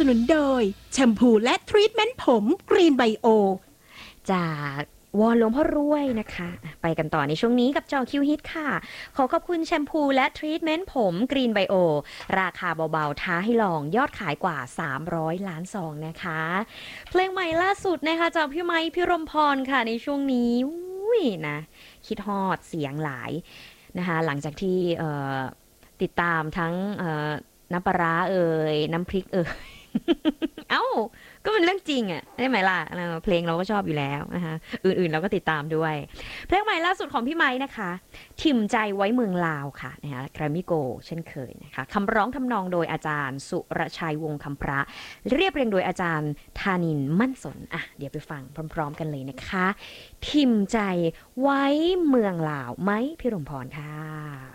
นุนโดยแชมพูและทรีทเมนต์ผมกรีนไบโอจากวอนหลวงพ่อรวยนะคะไปกันต่อในช่วงนี้กับจอคิวฮิตค่ะขอขอบคุณแชมพูและทรีทเมนต์ผมกรีนไบโอราคาเบาๆท้าให้ลองยอดขายกว่า300ล้านซองนะคะเพลงใหม่ล่าสุดนะคะจากพี่ไมค์พี่รมพรค่ะในช่วงนี้อุ้ยนะคิดฮอดเสียงหลายนะคะหลังจากที่ติดตามทั้งน้ำปลาร้าน้ำพริกเอ้าก็เป็นเรื่องจริงอ่ะได้ไหมล่ะเพลงเราก็ชอบอยู่แล้วนะคะอื่นๆเราก็ติดตามด้วยเพลงใหม่ล่าสุดของพี่ไม้นะคะทิมใจไว้เมืองลาวค่ะนะคะแกรมมี่โกเช่นเคยนะคะคำร้องทำนองโดยอาจารย์สุรชัยวงศ์คำพระเรียบเรียงโดยอาจารย์ธานินทร์มั่นสนอ่ะเดี๋ยวไปฟังพร้อมๆกันเลยนะคะทิมใจไว้เมืองลาวไหมพี่รมพรค่ะ